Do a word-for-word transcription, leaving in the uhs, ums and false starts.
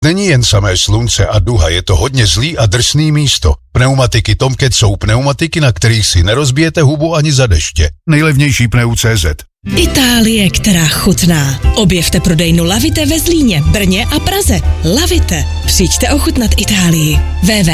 Není jen samé slunce a duha, je to hodně zlý a drsný místo. Pneumatiky Tomcat jsou pneumatiky, na kterých si nerozbijete hubu ani za deště. Nejlevnější pneu tečka cé zet. Itálie, která chutná. Objevte prodejnu Lavite ve Zlíně, Brně a Praze. Lavite. Přijďte ochutnat Itálii. w w w